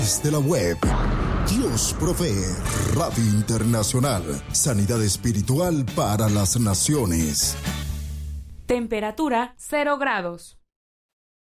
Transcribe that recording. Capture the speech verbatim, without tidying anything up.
De la web, Dios provee, Radio Internacional, sanidad espiritual para las naciones. Temperatura cero grados.